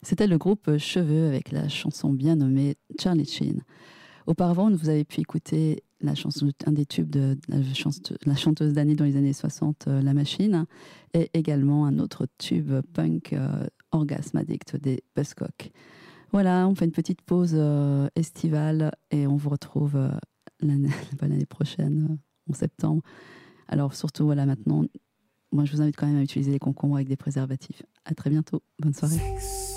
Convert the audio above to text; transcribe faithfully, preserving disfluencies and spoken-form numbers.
C'était le groupe Cheveux avec la chanson bien nommée Charlie Sheen. Auparavant, vous avez pu écouter la chanson, un des tubes de la, chanteuse, la chanteuse d'année dans les années soixante, euh, La Machine, et également un autre tube punk, euh, Orgasme Addict des Buzzcocks. Voilà, on fait une petite pause euh, estivale et on vous retrouve euh, l'année, l'année prochaine, euh, en septembre. Alors surtout, voilà, maintenant, moi je vous invite quand même à utiliser les concombres avec des préservatifs. À très bientôt, bonne soirée.